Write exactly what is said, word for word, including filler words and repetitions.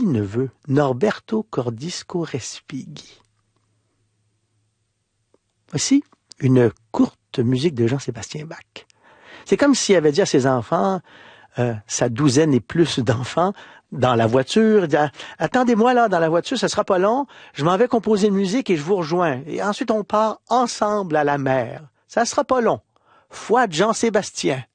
petit-neveu, Norberto Cordisco Respighi. Voici une courte musique de Jean-Sébastien Bach. C'est comme s'il avait dit à ses enfants, euh, sa douzaine et plus d'enfants, dans la voiture, il dit, attendez-moi là dans la voiture, ce sera pas long, je m'en vais composer une musique et je vous rejoins. Et ensuite on part ensemble à la mer. Ça sera pas long. Foi de Jean-Sébastien.